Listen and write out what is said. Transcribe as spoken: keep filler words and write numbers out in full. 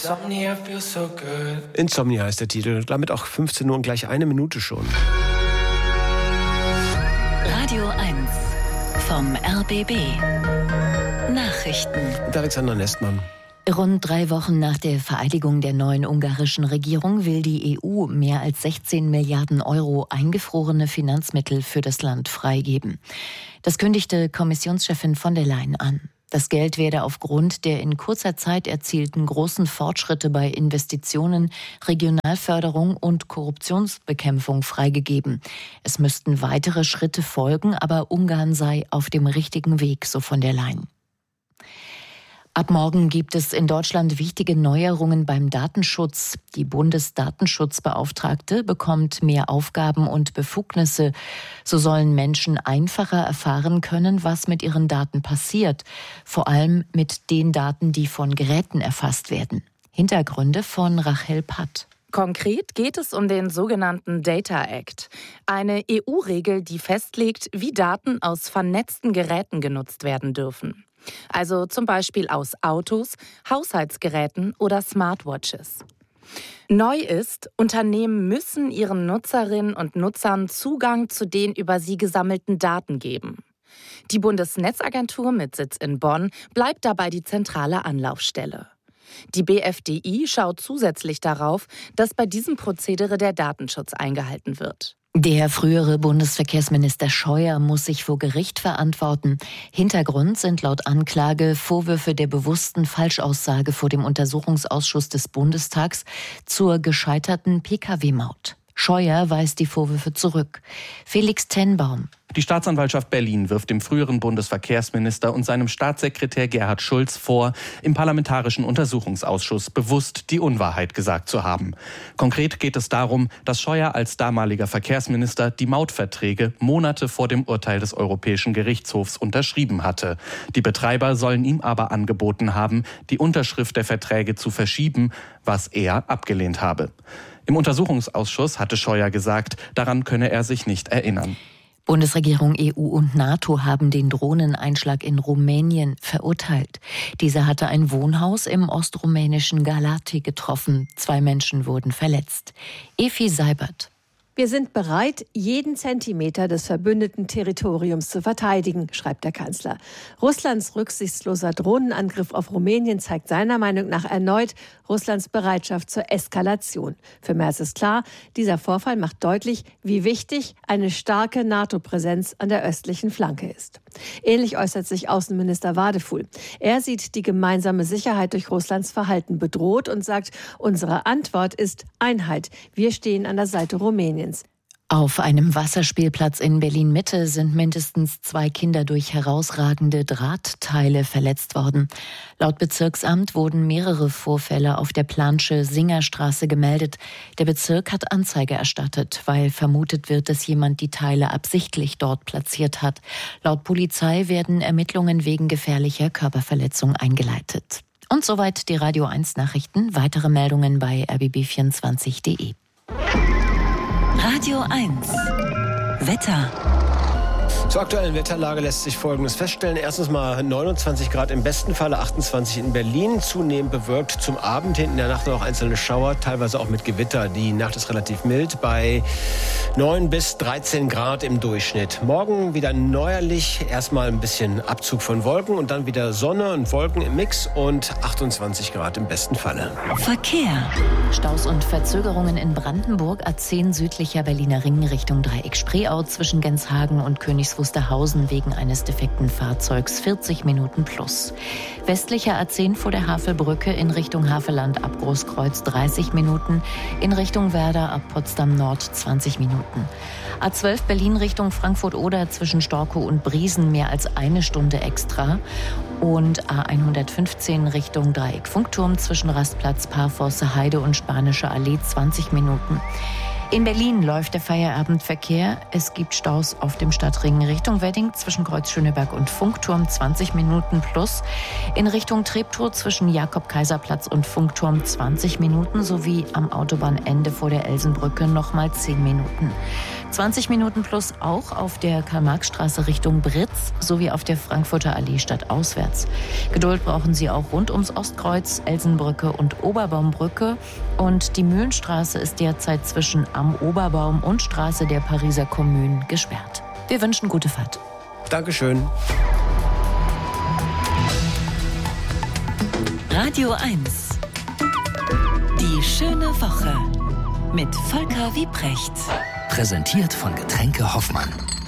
Insomnia feels so good. Insomnia heißt der Titel. Damit auch fünfzehn Uhr und gleich eine Minute schon. Radio eins vom R B B. Nachrichten. Mit Alexander Nestmann. Rund drei Wochen nach der Vereidigung der neuen ungarischen Regierung will die E U mehr als sechzehn Milliarden Euro eingefrorene Finanzmittel für das Land freigeben. Das kündigte Kommissionschefin von der Leyen an. Das Geld werde aufgrund der in kurzer Zeit erzielten großen Fortschritte bei Investitionen, Regionalförderung und Korruptionsbekämpfung freigegeben. Es müssten weitere Schritte folgen, aber Ungarn sei auf dem richtigen Weg, so von der Leyen. Ab morgen gibt es in Deutschland wichtige Neuerungen beim Datenschutz. Die Bundesdatenschutzbeauftragte bekommt mehr Aufgaben und Befugnisse. So sollen Menschen einfacher erfahren können, was mit ihren Daten passiert. Vor allem mit den Daten, die von Geräten erfasst werden. Hintergründe von Rachel Patt. Konkret geht es um den sogenannten Data Act, eine E U-Regel, die festlegt, wie Daten aus vernetzten Geräten genutzt werden dürfen. Also zum Beispiel aus Autos, Haushaltsgeräten oder Smartwatches. Neu ist, Unternehmen müssen ihren Nutzerinnen und Nutzern Zugang zu den über sie gesammelten Daten geben. Die Bundesnetzagentur mit Sitz in Bonn bleibt dabei die zentrale Anlaufstelle. Die B F D I schaut zusätzlich darauf, dass bei diesem Prozedere der Datenschutz eingehalten wird. Der frühere Bundesverkehrsminister Scheuer muss sich vor Gericht verantworten. Hintergrund sind laut Anklage Vorwürfe der bewussten Falschaussage vor dem Untersuchungsausschuss des Bundestags zur gescheiterten P K W-Maut. Scheuer weist die Vorwürfe zurück. Felix Tenbaum. Die Staatsanwaltschaft Berlin wirft dem früheren Bundesverkehrsminister und seinem Staatssekretär Gerhard Schulz vor, im Parlamentarischen Untersuchungsausschuss bewusst die Unwahrheit gesagt zu haben. Konkret geht es darum, dass Scheuer als damaliger Verkehrsminister die Mautverträge Monate vor dem Urteil des Europäischen Gerichtshofs unterschrieben hatte. Die Betreiber sollen ihm aber angeboten haben, die Unterschrift der Verträge zu verschieben, was er abgelehnt habe. Im Untersuchungsausschuss hatte Scheuer gesagt, daran könne er sich nicht erinnern. Bundesregierung, E U und NATO haben den Drohneneinschlag in Rumänien verurteilt. Dieser hatte ein Wohnhaus im ostrumänischen Galati getroffen. Zwei Menschen wurden verletzt. Efi Seibert. Wir sind bereit, jeden Zentimeter des verbündeten Territoriums zu verteidigen, schreibt der Kanzler. Russlands rücksichtsloser Drohnenangriff auf Rumänien zeigt seiner Meinung nach erneut Russlands Bereitschaft zur Eskalation. Für Merz ist klar, dieser Vorfall macht deutlich, wie wichtig eine starke NATO-Präsenz an der östlichen Flanke ist. Ähnlich äußert sich Außenminister Wadefuhl. Er sieht die gemeinsame Sicherheit durch Russlands Verhalten bedroht und sagt, unsere Antwort ist Einheit. Wir stehen an der Seite Rumäniens. Auf einem Wasserspielplatz in Berlin-Mitte sind mindestens zwei Kinder durch herausragende Drahtteile verletzt worden. Laut Bezirksamt wurden mehrere Vorfälle auf der Plansche Singerstraße gemeldet. Der Bezirk hat Anzeige erstattet, weil vermutet wird, dass jemand die Teile absichtlich dort platziert hat. Laut Polizei werden Ermittlungen wegen gefährlicher Körperverletzung eingeleitet. Und soweit die Radio eins Nachrichten. Weitere Meldungen bei r b b vierundzwanzig punkt d e. Radio eins Wetter. Zur aktuellen Wetterlage lässt sich Folgendes feststellen. Erstens mal neunundzwanzig Grad, im besten Falle achtundzwanzig in Berlin. Zunehmend bewölkt zum Abend hin, in der Nacht noch einzelne Schauer, teilweise auch mit Gewitter. Die Nacht ist relativ mild bei neun bis dreizehn Grad im Durchschnitt. Morgen wieder neuerlich, erstmal ein bisschen Abzug von Wolken und dann wieder Sonne und Wolken im Mix und achtundzwanzig Grad im besten Falle. Verkehr. Staus und Verzögerungen in Brandenburg, A zehn südlicher Berliner Ring Richtung Dreieck Spreeau zwischen Genshagen und Königs Wusterhausen wegen eines defekten Fahrzeugs vierzig Minuten plus. Westlicher A zehn vor der Havelbrücke in Richtung Havelland ab Großkreuz dreißig Minuten, in Richtung Werder ab Potsdam Nord zwanzig Minuten. A zwölf Berlin Richtung Frankfurt-Oder zwischen Storkow und Briesen mehr als eine Stunde extra. Und A hundertfünfzehn Richtung Dreieck Funkturm zwischen Rastplatz, Parforce Heide und Spanische Allee zwanzig Minuten. In Berlin läuft der Feierabendverkehr. Es gibt Staus auf dem Stadtring Richtung Wedding zwischen Kreuz Schöneberg und Funkturm zwanzig Minuten plus. In Richtung Treptow zwischen Jakob-Kaiser-Platz und Funkturm zwanzig Minuten sowie am Autobahnende vor der Elsenbrücke nochmal zehn Minuten. zwanzig Minuten plus auch auf der Karl-Marx-Straße Richtung Britz sowie auf der Frankfurter Allee stadtauswärts. Geduld brauchen Sie auch rund ums Ostkreuz, Elsenbrücke und Oberbaumbrücke. Und die Mühlenstraße ist derzeit zwischen Am Oberbaum und Straße der Pariser Kommune gesperrt. Wir wünschen gute Fahrt. Dankeschön. Radio eins. Die schöne Woche mit Volker Wiebrecht. Präsentiert von Getränke Hoffmann.